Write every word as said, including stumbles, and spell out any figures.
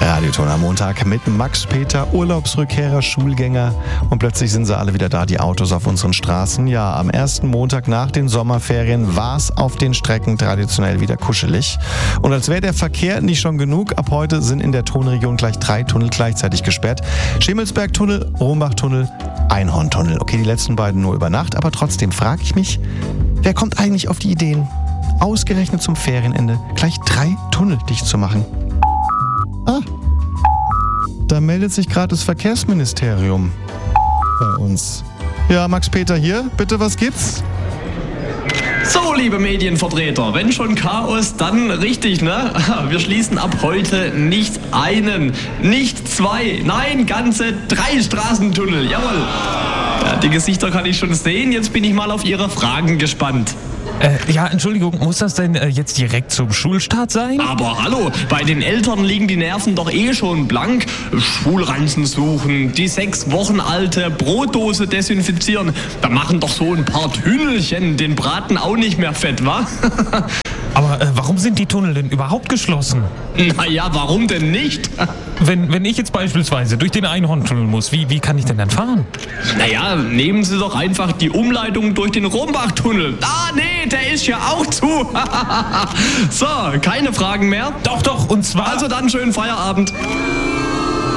Radioton am Montag mit Max Peter, Urlaubsrückkehrer, Schulgänger und plötzlich sind sie alle wieder da, die Autos auf unseren Straßen. Ja, am ersten Montag nach den Sommerferien war es auf den Strecken traditionell wieder kuschelig. Und als wäre der Verkehr nicht schon genug, ab heute sind in der Tonregion gleich drei Tunnel gleichzeitig gesperrt. Schemelsberg-Tunnel, Rombach-Tunnel, Einhorn-Tunnel. Okay, die letzten beiden nur über Nacht, aber trotzdem frage ich mich, wer kommt eigentlich auf die Ideen, ausgerechnet zum Ferienende gleich drei Tunnel dicht zu machen? Ah, da meldet sich gerade das Verkehrsministerium bei uns. Ja, Max Peter hier, bitte, was gibt's? So, liebe Medienvertreter, wenn schon Chaos, dann richtig, ne? Wir schließen ab heute nicht einen, nicht zwei, nein, ganze drei Straßentunnel, jawohl. Ja, die Gesichter kann ich schon sehen, jetzt bin ich mal auf Ihre Fragen gespannt. Äh, ja, Entschuldigung, muss das denn äh, jetzt direkt zum Schulstart sein? Aber hallo, bei den Eltern liegen die Nerven doch eh schon blank. Schulranzen suchen, die sechs Wochen alte Brotdose desinfizieren. Da machen doch so ein paar Tünnelchen den Braten auch nicht mehr fett, wa? Aber äh, warum sind die Tunnel denn überhaupt geschlossen? Naja, warum denn nicht? Wenn, wenn ich jetzt beispielsweise durch den Einhorntunnel muss, wie, wie kann ich denn dann fahren? Naja, nehmen Sie doch einfach die Umleitung durch den Rombach-Tunnel. Ah, nee, der ist ja auch zu. So, keine Fragen mehr? Doch, doch, und zwar... Also dann schönen Feierabend.